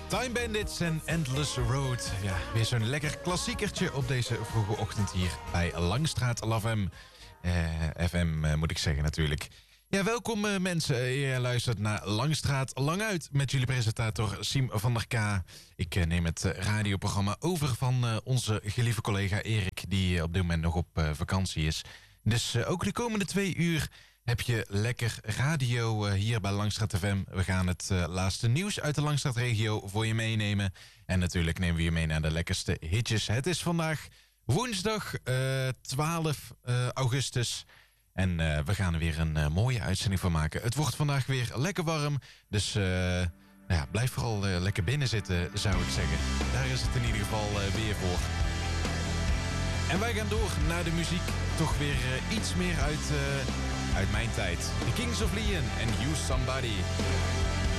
Time Bandits en Endless Road. Ja, weer zo'n lekker klassiekertje op deze vroege ochtend hier bij Langstraat LFM. FM moet ik zeggen natuurlijk. Ja, welkom mensen. Je luistert naar Langstraat Languit met jullie presentator Siem van der K. Ik neem het radioprogramma over van onze geliefde collega Erik, die op dit moment nog op vakantie is. Dus ook de komende 2 uur heb je lekker radio hier bij Langstraat FM. We gaan het laatste nieuws uit de Langstraatregio voor je meenemen. En natuurlijk nemen we je mee naar de lekkerste hitjes. Het is vandaag woensdag 12 augustus. En we gaan er weer een mooie uitzending van maken. Het wordt vandaag weer lekker warm. Dus ja, blijf vooral lekker binnen zitten, zou ik zeggen. Daar is het in ieder geval weer voor. En wij gaan door naar de muziek. Toch weer iets meer uit mijn tijd. The Kings of Leon en You Somebody.